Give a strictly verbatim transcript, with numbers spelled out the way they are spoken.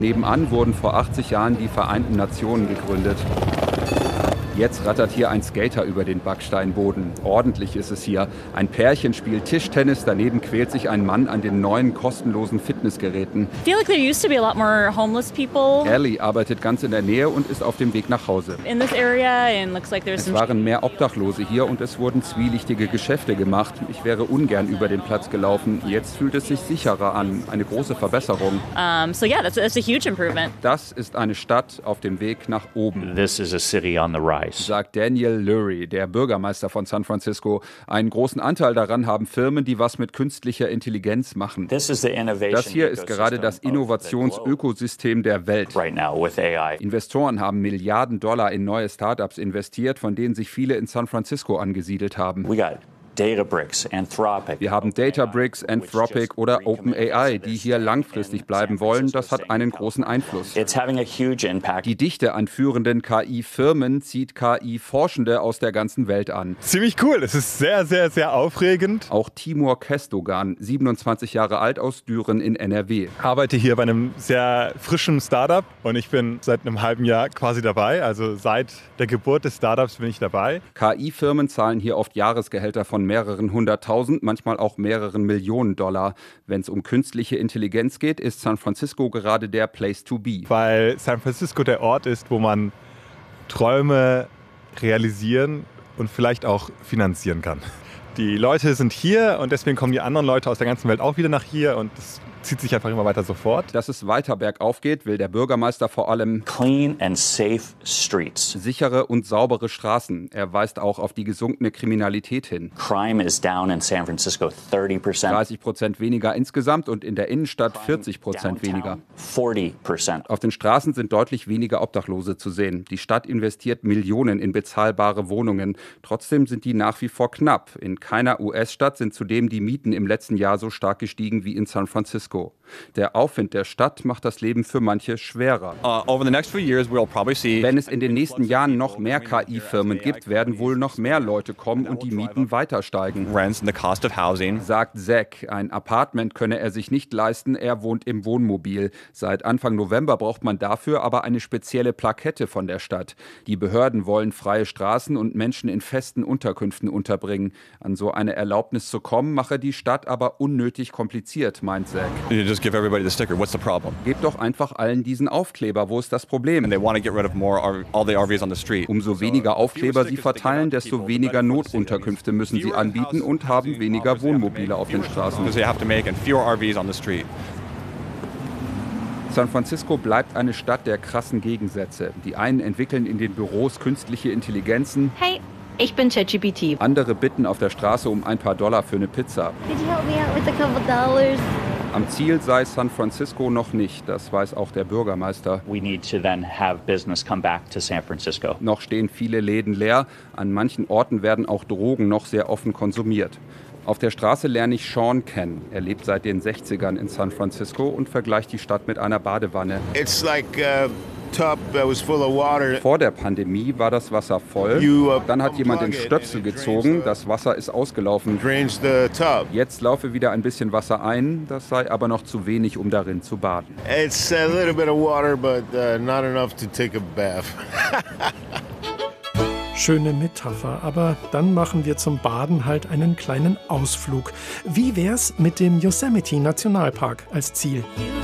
Nebenan wurden vor achtzig Jahren die Vereinten Nationen gegründet. Jetzt rattert hier ein Skater über den Backsteinboden. Ordentlich ist es hier. Ein Pärchen spielt Tischtennis, daneben quält sich ein Mann an den neuen kostenlosen Fitnessgeräten. I feel like there used to be a lot more homeless people. Ellie arbeitet ganz in der Nähe und ist auf dem Weg nach Hause. In this area and looks like there's Es some waren mehr Obdachlose hier und es wurden zwielichtige Geschäfte gemacht. Ich wäre ungern über den Platz gelaufen. Jetzt fühlt es sich sicherer an. Eine große Verbesserung. um so yeah, that's that's a huge improvement. Das ist eine Stadt auf dem Weg nach oben, This is a city on the rise. sagt Daniel Lurie, der Bürgermeister von San Francisco. Einen großen Anteil daran haben Firmen, die was mit künstlicher Intelligenz machen. This is the innovation Das hier ist gerade das Innovationsökosystem der Welt. right now with A I. Investoren haben Milliarden Dollar in neue Startups investiert, von denen sich viele in San Francisco angesiedelt haben. We got Databricks, Anthropic. Wir haben Databricks, Anthropic oder OpenAI, die hier langfristig bleiben wollen. Das hat einen großen Einfluss. It's having a huge impact. Die Dichte an führenden K I-Firmen zieht K I-Forschende aus der ganzen Welt an. Ziemlich cool. Es ist sehr, sehr, sehr aufregend. Auch Timur Kestogan, siebenundzwanzig Jahre alt, aus Düren in N R W. Ich arbeite hier bei einem sehr frischen Startup und ich bin seit einem halben Jahr quasi dabei. Also seit der Geburt des Startups bin ich dabei. K I-Firmen zahlen hier oft Jahresgehälter von mehreren hunderttausend, manchmal auch mehreren Millionen Dollar. Wenn es um künstliche Intelligenz geht, ist San Francisco gerade der Place to be. Weil San Francisco der Ort ist, wo man Träume realisieren und vielleicht auch finanzieren kann. Die Leute sind hier und deswegen kommen die anderen Leute aus der ganzen Welt auch wieder nach hier und das zieht sich einfach immer weiter so fort. Dass es weiter bergauf geht, will der Bürgermeister vor allem Clean and safe streets. sichere und saubere Straßen. Er weist auch auf die gesunkene Kriminalität hin. Crime is down in San Francisco thirty percent. dreißig Prozent weniger insgesamt und in der Innenstadt vierzig Prozent weniger. forty percent. Auf den Straßen sind deutlich weniger Obdachlose zu sehen. Die Stadt investiert Millionen in bezahlbare Wohnungen. Trotzdem sind die nach wie vor knapp. In keiner U S-Stadt sind zudem die Mieten im letzten Jahr so stark gestiegen wie in San Francisco. Der Aufwind der Stadt macht das Leben für manche schwerer. Uh, over the next few years, we'll probably see. Wenn es in den nächsten Jahren noch mehr K I-Firmen gibt, werden wohl noch mehr Leute kommen und die Mieten weiter steigen. Rents and the cost of housing. Sagt Zack. Ein Apartment könne er sich nicht leisten, er wohnt im Wohnmobil. Seit Anfang November braucht man dafür aber eine spezielle Plakette von der Stadt. Die Behörden wollen freie Straßen und Menschen in festen Unterkünften unterbringen. An so eine Erlaubnis zu kommen, mache die Stadt aber unnötig kompliziert, meint Zack. You just give everybody the sticker. What's the problem? Gebt doch einfach allen diesen Aufkleber. Wo ist das Problem? And they want to get rid of more R- all the R Vs on the street. Umso weniger Aufkleber sie verteilen, desto weniger Notunterkünfte müssen sie anbieten und haben weniger Wohnmobile auf den Straßen. Because they have to make and fewer R Vs on the street. San Francisco bleibt eine Stadt der krassen Gegensätze. Die einen entwickeln in den Büros künstliche Intelligenzen. Hey, ich bin ChatGPT. Andere bitten auf der Straße um ein paar Dollar für eine Pizza. Could you help me out with a couple dollars? Am Ziel sei San Francisco noch nicht, das weiß auch der Bürgermeister. We need to then have business come back to San Francisco. Noch stehen viele Läden leer, an manchen Orten werden auch Drogen noch sehr offen konsumiert. Auf der Straße lerne ich Sean kennen. Er lebt seit den sechzigern in San Francisco und vergleicht die Stadt mit einer Badewanne. It's like a tub that was full of water. Vor der Pandemie war das Wasser voll. Dann hat jemand den Stöpsel gezogen, das Wasser ist ausgelaufen. Drains the tub. Jetzt laufe wieder ein bisschen Wasser ein, das sei aber noch zu wenig, um darin zu baden. It's a little bit of water, but uh, not enough to take a bath. Schöne Metapher, aber dann machen wir zum Baden halt einen kleinen Ausflug. Wie wär's mit dem Yosemite Nationalpark als Ziel?